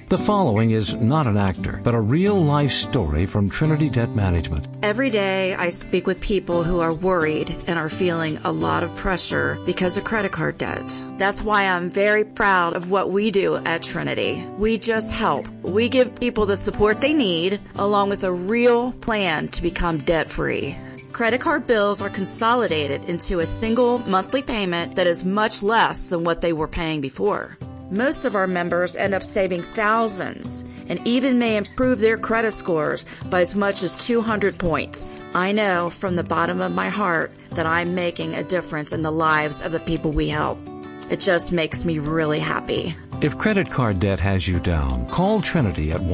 The following is not an actor, but a real-life story from Trinity Debt Management. Every day I speak with people who are worried and are feeling a lot of pressure because of credit card debt. That's why I'm very proud of what we do at Trinity. We just help. We give people the support they need, along with a real plan to become debt-free. Credit card bills are consolidated into a single monthly payment that is much less than what they were paying before. Most of our members end up saving thousands and even may improve their credit scores by as much as 200 points. I know from the bottom of my heart that I'm making a difference in the lives of the people we help. It just makes me really happy. If credit card debt has you down, call Trinity at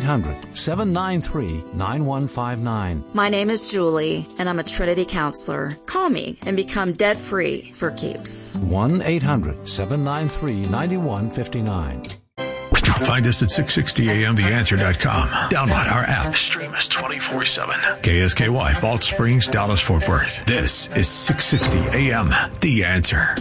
1-800-793-9159. My name is Julie, and I'm a Trinity counselor. Call me and become debt-free for keeps. 1-800-793-9159. Find us at 660amtheanswer.com. Download our app. Stream us 24/7. KSKY, Balch Springs, Dallas-Fort Worth. This is 660 AM, The Answer.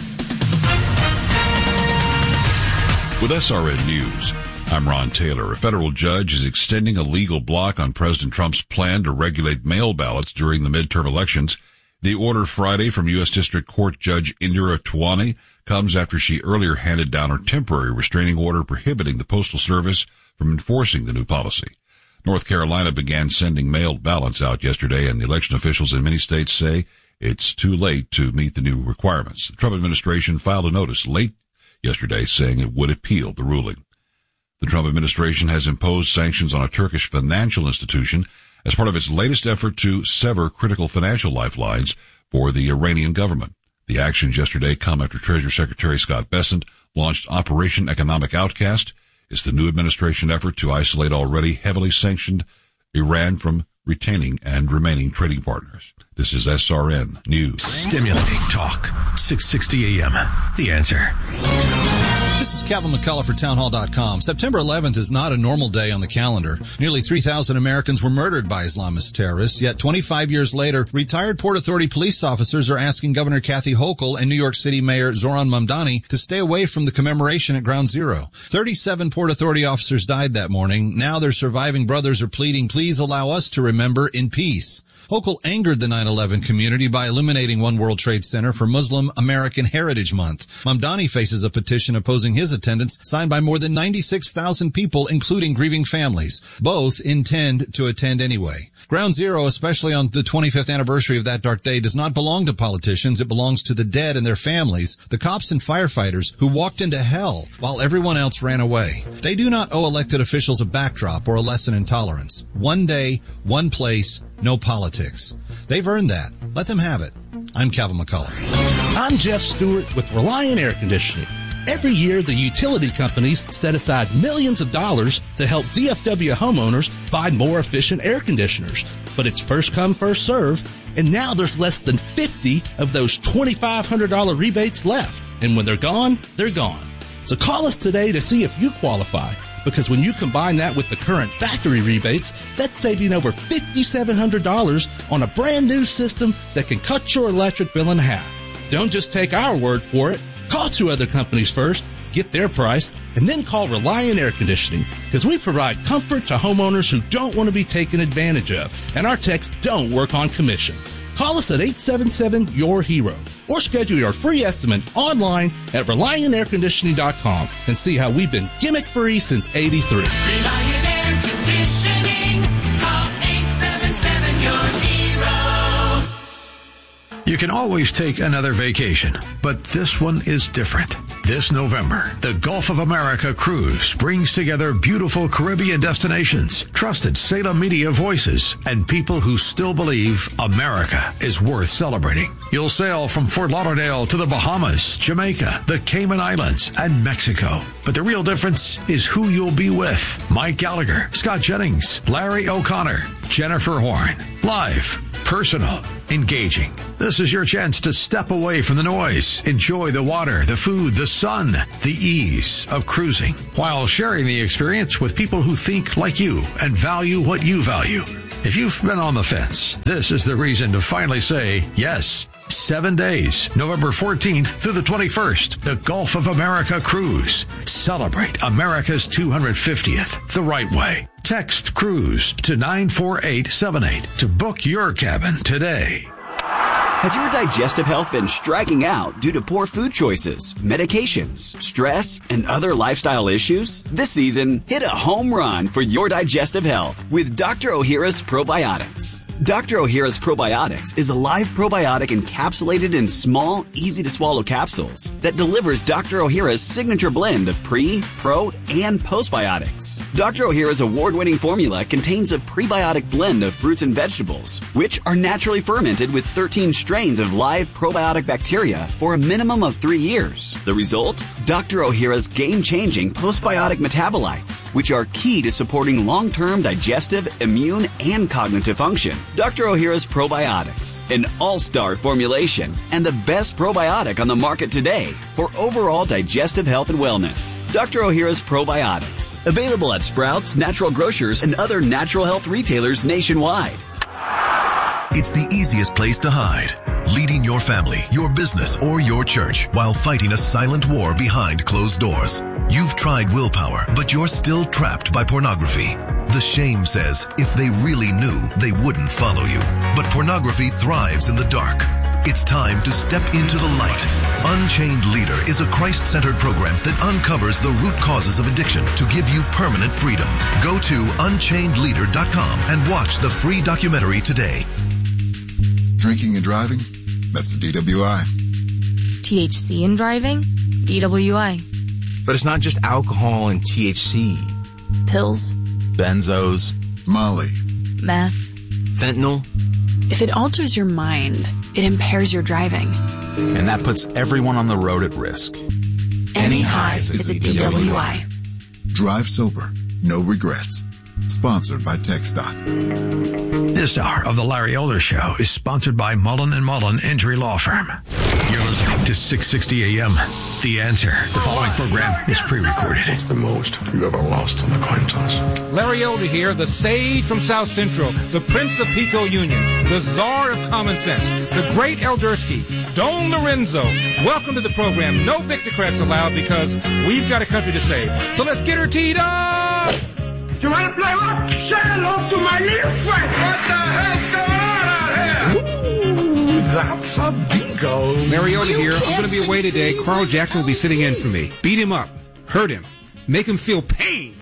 With SRN News, I'm Ron Taylor. A federal judge is extending a legal block on President Trump's plan to regulate mail ballots during the midterm elections. The order Friday from U.S. District Court Judge Indira Twani comes after she earlier handed down her temporary restraining order prohibiting the Postal Service from enforcing the new policy. North Carolina began sending mailed ballots out yesterday, and the election officials in many states say it's too late to meet the new requirements. The Trump administration filed a notice late yesterday saying it would appeal the ruling. The Trump administration has imposed sanctions on a Turkish financial institution as part of its latest effort to sever critical financial lifelines for the Iranian government. The actions yesterday come after Treasury Secretary Scott Bessent launched Operation Economic Outcast. It's the new administration effort to isolate already heavily sanctioned Iran from retaining and remaining trading partners. This is SRN News. Stimulating talk. 660 AM. The Answer. This is Calvin McCullough for townhall.com. September 11th is not a normal day on the calendar. Nearly 3,000 Americans were murdered by Islamist terrorists, yet 25 years later, retired Port Authority police officers are asking Governor Kathy Hochul and New York City Mayor Zoran Mamdani to stay away from the commemoration at Ground Zero. 37 Port Authority officers died that morning. Now their surviving brothers are pleading, please allow us to remember in peace. Hochul angered the 9/11 community by eliminating One World Trade Center for Muslim American Heritage Month. Mamdani faces a petition opposing his attendance signed by more than 96,000 people, including grieving families. Both intend to attend anyway. Ground Zero, especially on the 25th anniversary of that dark day, does not belong to politicians. It belongs to the dead and their families, the cops and firefighters who walked into hell while everyone else ran away. They do not owe elected officials a backdrop or a lesson in tolerance. One day, one place, no politics. They've earned that. Let them have it. I'm Calvin McCullough. I'm Jeff Stewart with Reliant Air Conditioning. Every year, the utility companies set aside millions of dollars to help DFW homeowners buy more efficient air conditioners. But it's first come, first serve, and now there's less than 50 of those $2,500 rebates left. And when they're gone, they're gone. So call us today to see if you qualify. Because when you combine that with the current factory rebates, that's saving over $5,700 on a brand new system that can cut your electric bill in half. Don't just take our word for it. Call 2 other companies first, get their price, and then call Reliant Air Conditioning, because we provide comfort to homeowners who don't want to be taken advantage of, and our techs don't work on commission. Call us at 877-YOUR-HERO. Or schedule your free estimate online at ReliantAirConditioning.com and see how we've been gimmick-free since '83. Reliant Air Conditioning. Call 877-YOUR-HERO. You can always take another vacation, but this one is different. This November, the Gulf of America Cruise brings together beautiful Caribbean destinations, trusted Salem media voices, and people who still believe America is worth celebrating. You'll sail from Fort Lauderdale to the Bahamas, Jamaica, the Cayman Islands, and Mexico. But the real difference is who you'll be with. Mike Gallagher, Scott Jennings, Larry O'Connor, Jennifer Horn. Live, personal, engaging. This is your chance to step away from the noise, enjoy the water, the food, the sun, the ease of cruising, while sharing the experience with people who think like you and value what you value. If you've been on the fence, this is the reason to finally say yes. 7 days, November 14th through the 21st, the Gulf of America Cruise. Celebrate America's 250th the right way. Text CRUISE to 94878 to book your cabin today. Has your digestive health been striking out due to poor food choices, medications, stress, and other lifestyle issues? This season, hit a home run for your digestive health with Dr. Ohhira's Probiotics. Dr. Ohhira's Probiotics is a live probiotic encapsulated in small, easy-to-swallow capsules that delivers Dr. Ohhira's signature blend of pre, pro, and postbiotics. Dr. Ohhira's award-winning formula contains a prebiotic blend of fruits and vegetables, which are naturally fermented with 13 strains of live probiotic bacteria for a minimum of 3 years. The result? Dr. Ohhira's game-changing postbiotic metabolites, which are key to supporting long-term digestive, immune, and cognitive function. Dr. Ohhira's Probiotics, an all-star formulation and the best probiotic on the market today for overall digestive health and wellness. Dr. Ohhira's Probiotics, available at Sprouts, Natural Grocers, and other natural health retailers nationwide. It's the easiest place to hide. Leading your family, your business, or your church while fighting a silent war behind closed doors. You've tried willpower, but you're still trapped by pornography. The shame says if they really knew, they wouldn't follow you. But pornography thrives in the dark. It's time to step into the light. Unchained Leader is a Christ-centered program that uncovers the root causes of addiction to give you permanent freedom. Go to unchainedleader.com and watch the free documentary today. Drinking and driving? That's the DWI. THC in driving? DWI. But it's not just alcohol and THC. Pills. Benzos. Molly. Meth. Fentanyl. If it alters your mind, it impairs your driving. And that puts everyone on the road at risk. Any highs is a DWI. Drive sober. No regrets. Sponsored by TxDOT. This hour of the Larry Elder Show is sponsored by Mullen & Mullen Injury Law Firm. You're listening to 660 AM. The Answer. The following program is pre-recorded. What's the most you ever lost on a coin toss? Larry Elder here, the sage from South Central, the Prince of Pico Union, the czar of common sense, the great Eldersky, Don Lorenzo. Welcome to the program. No Victocrats allowed because we've got a country to save. So let's get her teed up! You want to play what? Say hello to my little friend. What the hell's going on out here? Ooh, that's a bingo. Larry Elder here. I'm going to be away today. Carl Jackson will be sitting in for me. Beat him up. Hurt him. Make him feel pain.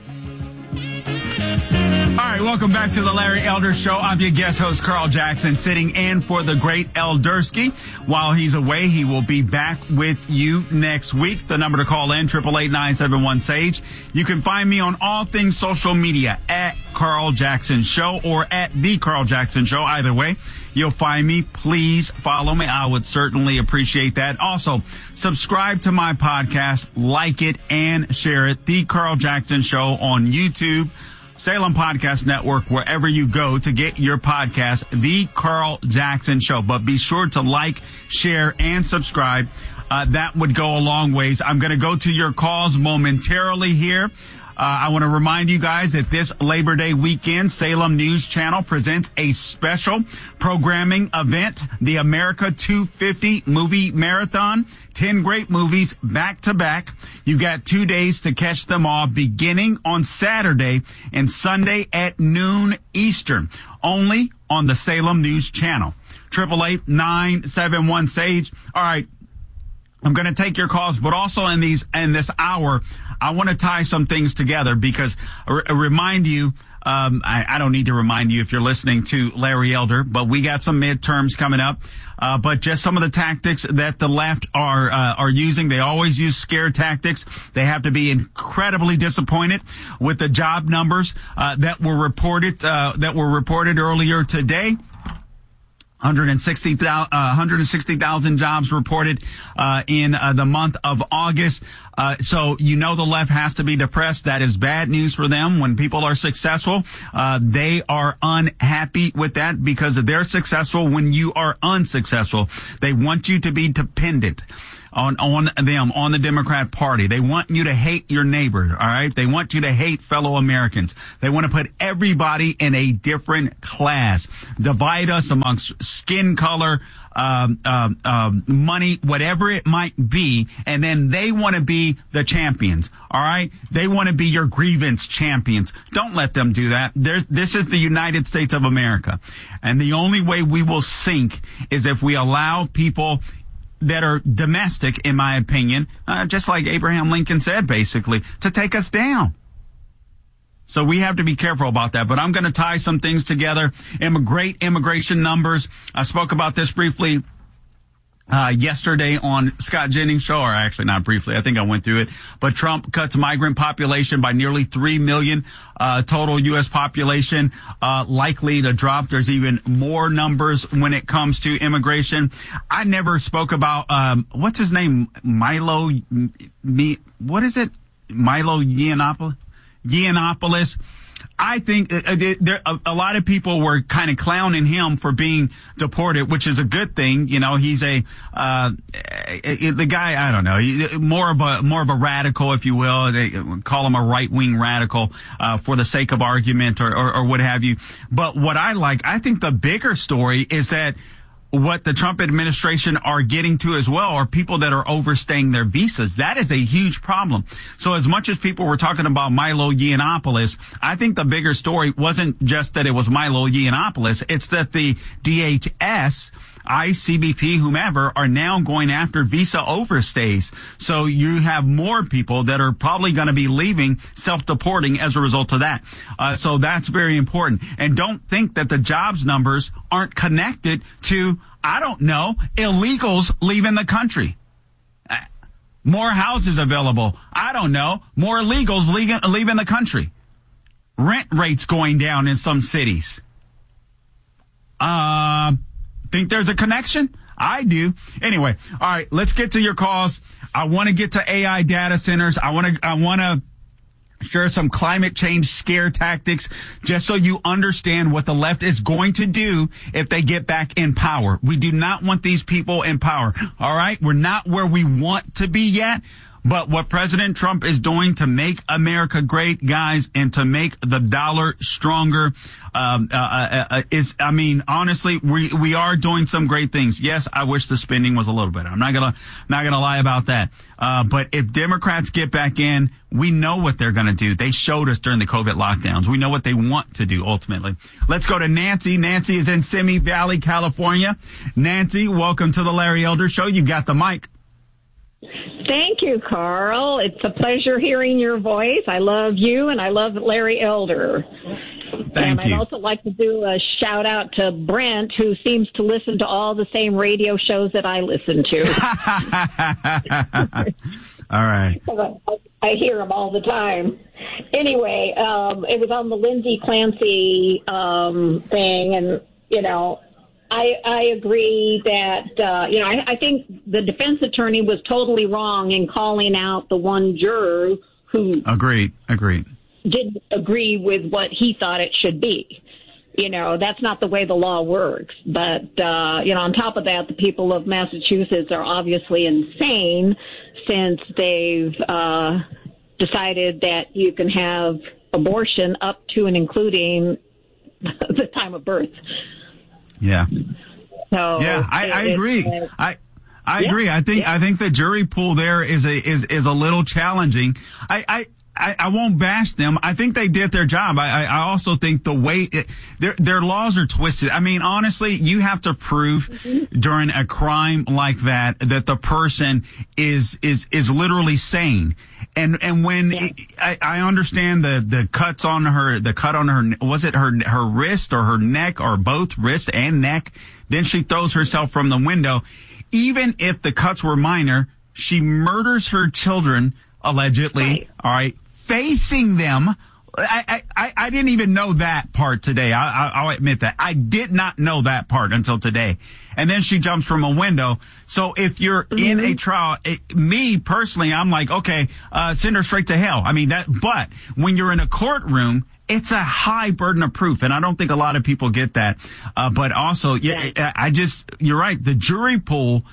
All right, welcome back to the Larry Elder Show. I'm your guest host, Carl Jackson, sitting in for the great Eldersky. While he's away, he will be back with you next week. The number to call in, 888-971-SAGE. You can find me on all things social media at Carl Jackson Show or at The Carl Jackson Show. Either way, you'll find me. Please follow me. I would certainly appreciate that. Also, subscribe to my podcast, like it, and share it. The Carl Jackson Show on YouTube, Salem Podcast Network, wherever you go to get your podcast, The Carl Jackson Show. But be sure to like, share, and subscribe. That would go a long ways. I'm going to go to your calls momentarily here. I want to remind you guys that this Labor Day weekend, Salem News Channel presents a special programming event, the America 250 Movie Marathon. 10 great movies back to back. You got 2 days to catch them all, beginning on Saturday and Sunday at noon Eastern, only on the Salem News Channel. 888-971-SAGE. All right. I'm going to take your calls, but also in this hour, I want to tie some things together because remind you, I don't need to remind you if you're listening to Larry Elder, but we got some midterms coming up. But just some of the tactics that the left are using. They always use scare tactics. They have to be incredibly disappointed with the job numbers that were reported earlier today. 160,000 jobs reported in the month of August. So you know the left has to be depressed. That is bad news for them. When people are successful, they are unhappy with that because they're successful when you are unsuccessful. They want you to be dependent. on them, on the Democrat Party. They want you to hate your neighbor, all right? They want you to hate fellow Americans. They want to put everybody in a different class, divide us amongst skin color, money, whatever it might be, and then they want to be the champions, all right? They want to be your grievance champions. Don't let them do that. This is the United States of America, and the only way we will sink is if we allow people that are domestic, in my opinion, just like Abraham Lincoln said, basically, to take us down. So we have to be careful about that. But I'm going to tie some things together. Great immigration numbers. I spoke about this briefly yesterday on Scott Jennings' show, or actually not briefly. I think I went through it. But Trump cuts migrant population by nearly 3 million, total U.S. population, likely to drop. There's even more numbers when it comes to immigration. I never spoke about, what's his name? Milo Yiannopoulos. I think a lot of people were kind of clowning him for being deported, which is a good thing. You know, he's the guy, I don't know, more of a radical, if you will. They call him a right-wing radical, for the sake of argument or what have you. But what I think the bigger story is that what the Trump administration are getting to as well are people that are overstaying their visas. That is a huge problem. So as much as people were talking about Milo Yiannopoulos, I think the bigger story wasn't just that it was Milo Yiannopoulos. It's that the DHS, ICE, CBP, whomever, are now going after visa overstays. So you have more people that are probably going to be leaving, self-deporting as a result of that. So that's very important. And don't think that the jobs numbers aren't connected to, I don't know, illegals leaving the country. More houses available. I don't know. More illegals leaving the country. Rent rates going down in some cities. Think there's a connection? I do. Anyway, all right, let's get to your calls. I want to get to AI data centers. I want to share some climate change scare tactics just so you understand what the left is going to do if they get back in power. We do not want these people in power. All right? We're not where we want to be yet. But what President Trump is doing to make America great, guys, and to make the dollar stronger, honestly, we are doing some great things. Yes, I wish the spending was a little better. I'm not gonna lie about that. But if Democrats get back in, we know what they're gonna do. They showed us during the COVID lockdowns. We know what they want to do ultimately. Let's go to Nancy. Nancy is in Simi Valley, California. Nancy, welcome to the Larry Elder Show. You got the mic. Thank you, Carl. It's a pleasure hearing your voice. I love you, and I love Larry Elder. Thank you. I'd also like to do a shout out to Brent, who seems to listen to all the same radio shows that I listen to. All right. I hear them all the time. Anyway, it was on the Lindsay Clancy thing, and, you know, I agree that, I think the defense attorney was totally wrong in calling out the one juror who Agreed. didn't agree with what he thought it should be. You know, that's not the way the law works. But, on top of that, the people of Massachusetts are obviously insane since they've decided that you can have abortion up to and including the time of birth. Yeah. So yeah, I agree. I agree. I think the jury pool there is a little challenging. I won't bash them. I think they did their job. I also think the way their laws are twisted. I mean, honestly, you have to prove during a crime like that the person is literally sane. And when I understand the cut on her, was it her wrist or her neck or both wrist and neck? Then she throws herself from the window. Even if the cuts were minor, she murders her children allegedly. Right. All right. Facing them. I didn't even know that part today. I'll admit that. I did not know that part until today. And then she jumps from a window. So if you're in a trial, me personally, I'm like, okay, send her straight to hell. I mean, but when you're in a courtroom, it's a high burden of proof. And I don't think a lot of people get that. But also, you're right. The jury pool,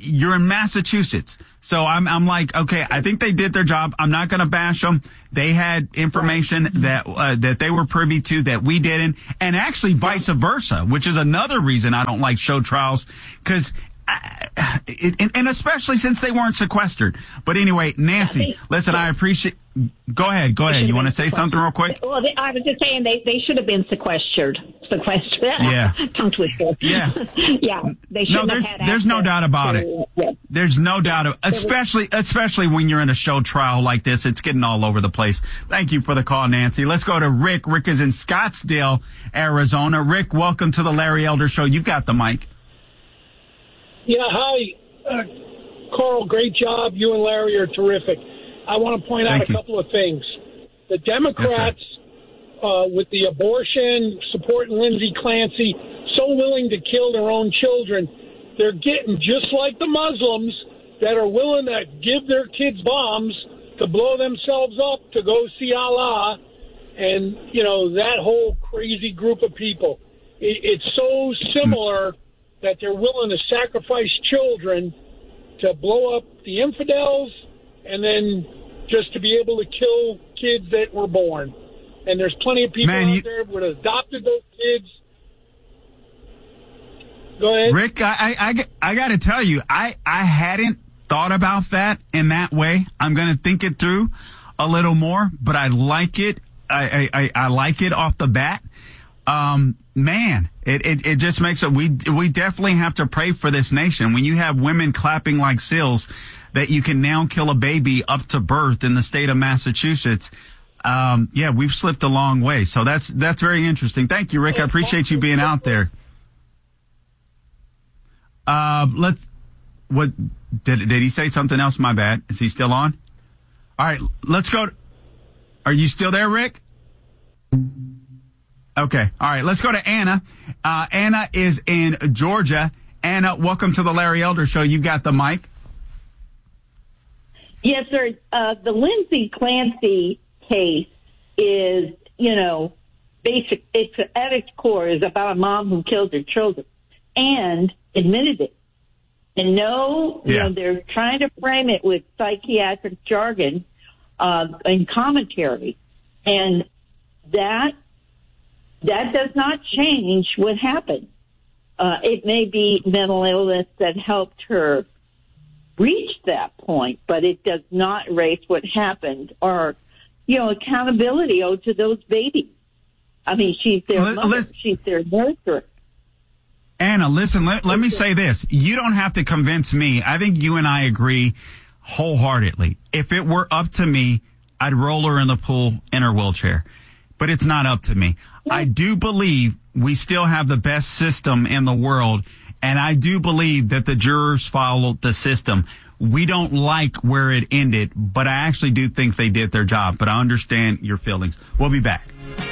you're in Massachusetts. So I'm like, okay, I think they did their job. I'm not going to bash them. They had information that they were privy to that we didn't, and actually vice versa, which is another reason I don't like show trials, because and especially since they weren't sequestered. But anyway, Nancy, listen, I appreciate. Go ahead. You want to say something real quick? Well, I was just saying they should have been sequestered. Yeah. Tongue twister. Yeah. Yeah. They should have had there's no doubt about it. Yeah. There's no doubt, especially when you're in a show trial like this. It's getting all over the place. Thank you for the call, Nancy. Let's go to Rick. Rick is in Scottsdale, Arizona. Rick, welcome to the Larry Elder Show. You've got the mic. Yeah, hi, Carl, great job. You and Larry are terrific. I want to point out a couple of things. The Democrats, with the abortion, supporting Lindsey Clancy, so willing to kill their own children, they're getting just like the Muslims that are willing to give their kids bombs to blow themselves up to go see Allah, and, that whole crazy group of people. It's so similar that they're willing to sacrifice children to blow up the infidels and then just to be able to kill kids that were born. And there's plenty of people out there who would have adopted those kids. Go ahead. Rick, I got to tell you, I hadn't thought about that in that way. I'm going to think it through a little more, but I like it. I like it off the bat. Man, it just makes it, we definitely have to pray for this nation. When you have women clapping like seals that you can now kill a baby up to birth in the state of Massachusetts. We've slipped a long way. So that's very interesting. Thank you, Rick. I appreciate you being out there. Did he say something else? My bad. Is he still on? All right, let's go. Are you still there, Rick? Okay. All right. Let's go to Anna. Anna is in Georgia. Anna, welcome to the Larry Elder Show. You got the mic. Yes, sir. The Lindsey Clancy case is, basic. It's at its core is about a mom who killed her children and admitted it. And they're trying to frame it with psychiatric jargon and commentary, and that does not change what happened. It may be mental illness that helped her reach that point, but it does not erase what happened or, accountability owed to those babies. I mean, she's their mother. She's their nurturer. Anna, listen, let me say this. You don't have to convince me. I think you and I agree wholeheartedly. If it were up to me, I'd roll her in the pool in her wheelchair. But it's not up to me. I do believe we still have the best system in the world, and I do believe that the jurors followed the system. We don't like where it ended, but I actually do think they did their job. But I understand your feelings. We'll be back.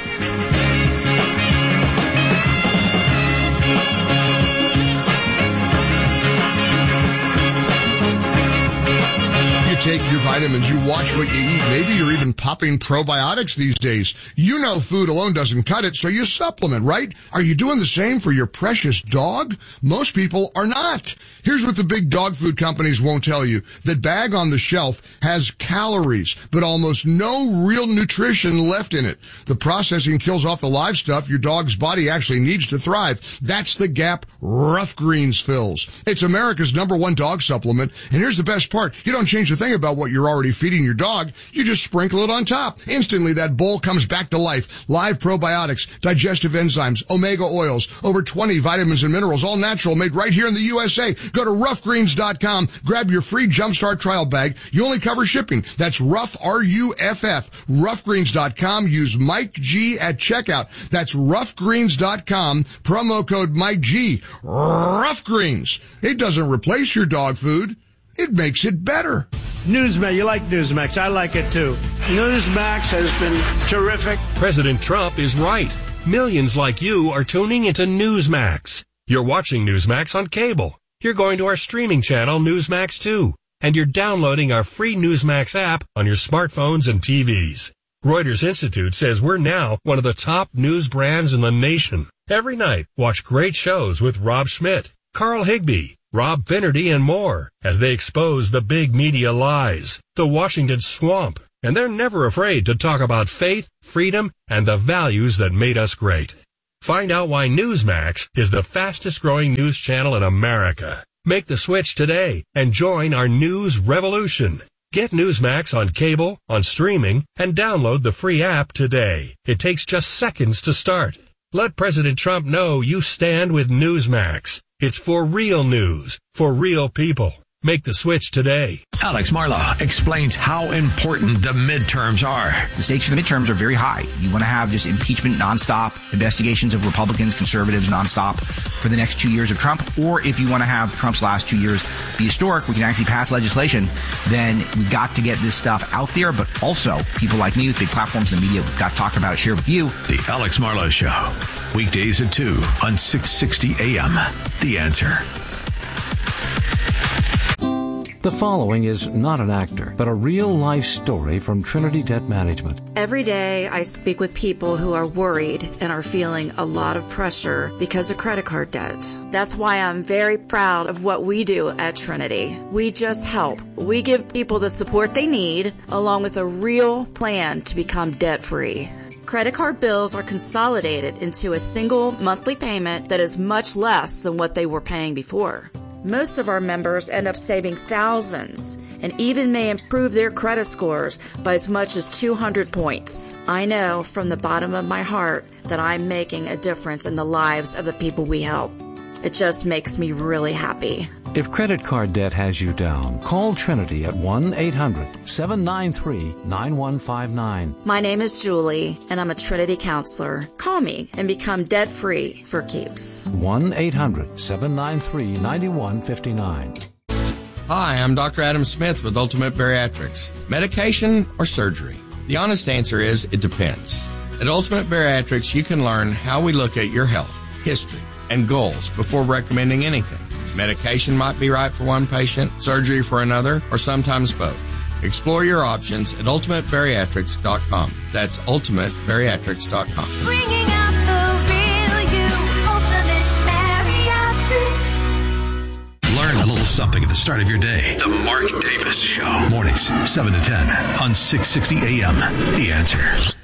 Take your vitamins, you watch what you eat. Maybe you're even popping probiotics these days. Food alone doesn't cut it, so you supplement, right? Are you doing the same for your precious dog? Most people are not. Here's what the big dog food companies won't tell you. That bag on the shelf has calories, but almost no real nutrition left in it. The processing kills off the live stuff your dog's body actually needs to thrive. That's the gap Rough Greens fills. It's America's #1 dog supplement, and here's the best part. You don't change a thing about what you're already feeding your dog. You just sprinkle it on top. Instantly, that bowl comes back to life. Live probiotics, digestive enzymes, omega oils, over 20 vitamins and minerals, all natural, made right here in the USA. Go to roughgreens.com. Grab your free Jumpstart trial bag. You only cover shipping. That's Rough, R-U-F-F. Roughgreens.com. Use Mike G at checkout. That's roughgreens.com. Promo code Mike G. Rough Greens. It doesn't replace your dog food. It makes it better. Newsmax, you like Newsmax. I like it too. Newsmax has been terrific. President Trump is right. Millions like you are tuning into Newsmax. You're watching Newsmax on cable. You're going to our streaming channel, Newsmax 2. And you're downloading our free Newsmax app on your smartphones and TVs. Reuters Institute says we're now one of the top news brands in the nation. Every night, watch great shows with Rob Schmidt, Carl Higbie, Rob Finnerty, and more as they expose the big media lies, the Washington swamp, and they're never afraid to talk about faith, freedom, and the values that made us great. Find out why Newsmax is the fastest growing news channel in America. Make the switch today and join our news revolution. Get Newsmax on cable, on streaming, and download the free app today. It takes just seconds to start. Let President Trump know you stand with Newsmax. It's for real news, for real people. Make the switch today. Alex Marlow explains how important the midterms are. The stakes for the midterms are very high. You want to have just impeachment nonstop, investigations of Republicans, conservatives nonstop for the next 2 years of Trump. Or if you want to have Trump's last 2 years be historic, we can actually pass legislation, then we've got to get this stuff out there. But also, people like me with big platforms in the media, we've got to talk about it, share with you. The Alex Marlow Show. Weekdays at 2 on 660 AM. The Answer. The following is not an actor, but a real-life story from Trinity Debt Management. Every day I speak with people who are worried and are feeling a lot of pressure because of credit card debt. That's why I'm very proud of what we do at Trinity. We just help. We give people the support they need, along with a real plan to become debt-free. Credit card bills are consolidated into a single monthly payment that is much less than what they were paying before. Most of our members end up saving thousands and even may improve their credit scores by as much as 200 points. I know from the bottom of my heart that I'm making a difference in the lives of the people we help. It just makes me really happy. If credit card debt has you down, call Trinity at 1-800-793-9159. My name is Julie, and I'm a Trinity counselor. Call me and become debt-free for keeps. 1-800-793-9159. Hi, I'm Dr. Adam Smith with Ultimate Bariatrics. Medication or surgery? The honest answer is it depends. At Ultimate Bariatrics, you can learn how we look at your health, history, and goals before recommending anything. Medication might be right for one patient, surgery for another, or sometimes both. Explore your options at ultimatebariatrics.com. That's ultimatebariatrics.com. Bringing out the real you, Ultimate Bariatrics. Learn a little something at the start of your day. The Mark Davis Show. Mornings, 7 to 10 on 660 AM. The Answer.